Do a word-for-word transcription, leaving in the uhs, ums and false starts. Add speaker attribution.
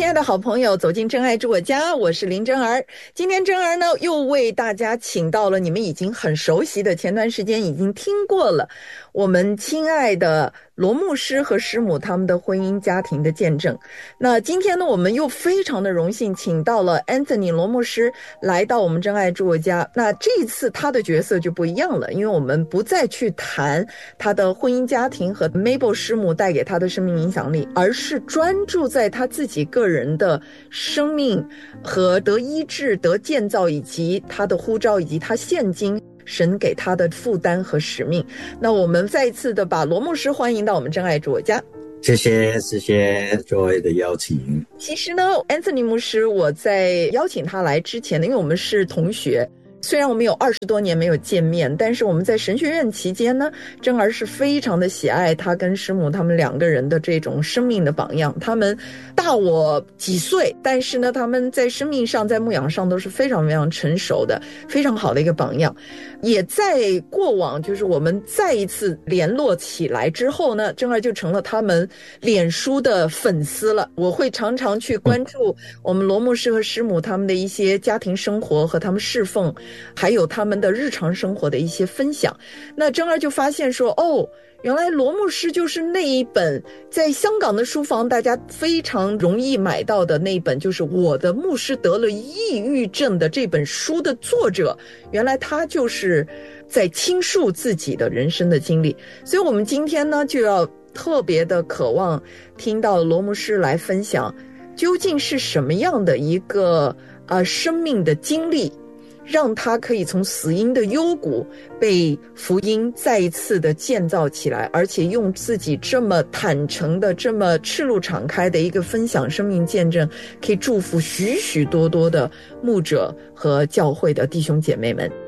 Speaker 1: 亲爱的好朋友，走进真爱住我家，我是林真儿。今天真儿呢又为大家请到了你们已经很熟悉的，前段时间已经听过了，我们亲爱的罗牧师和师母他们的婚姻家庭的见证。那今天呢，我们又非常的荣幸请到了 Anthony 罗牧师来到我们真爱住我家。那这一次他的角色就不一样了，因为我们不再去谈他的婚姻家庭和 Mabel 师母带给他的生命影响力，而是专注在他自己个人的生命和得医治、得建造，以及他的呼召，以及他现今神给他的负担和使命。那我们再一次的把罗牧师欢迎到我们真爱住我家。
Speaker 2: 谢谢谢谢 Joy 的邀请。
Speaker 1: 其实呢 Anthony 牧师，我在邀请他来之前呢，因为我们是同学，虽然我们有二十多年没有见面，但是我们在神学院期间呢，真儿是非常的喜爱他跟师母他们两个人的这种生命的榜样。他们大我几岁，但是呢他们在生命上在牧养上都是非常非常成熟的，非常好的一个榜样。也在过往就是我们再一次联络起来之后呢，真儿就成了他们脸书的粉丝了。我会常常去关注我们罗牧师和师母他们的一些家庭生活和他们侍奉，还有他们的日常生活的一些分享。那真儿就发现说，哦，原来罗牧师就是那一本在香港的书房大家非常容易买到的那一本，就是我的牧师得了抑郁症的这本书的作者，原来他就是在倾诉自己的人生的经历。所以我们今天呢就要特别的渴望听到罗牧师来分享究竟是什么样的一个呃生命的经历，让他可以从死荫的幽谷被福音再一次的建造起来，而且用自己这么坦诚的这么赤露敞开的一个分享生命见证，可以祝福许许多多的牧者和教会的弟兄姐妹们。